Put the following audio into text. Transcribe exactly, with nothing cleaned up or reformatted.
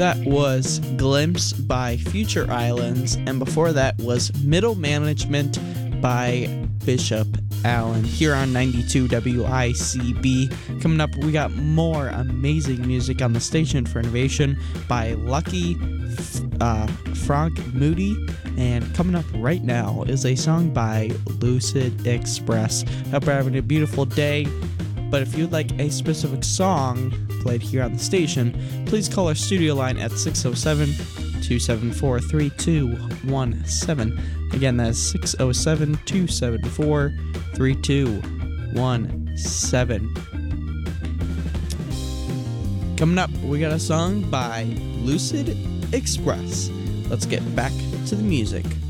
That was Glimpse by Future Islands, and before that was Middle Management by Bishop Allen here on ninety-two W I C B. Coming up, we got more amazing music on the station for innovation by Lucky uh, Frank Moody, and coming up right now is a song by Lucid Express. Hope you're having a beautiful day. But if you'd like a specific song played here on the station, please call our studio line at six oh seven, two seven four, three two one seven. Again, that's six oh seven, two seven four, three two one seven. Coming up, we got a song by Lucid Express. Let's get back to the music.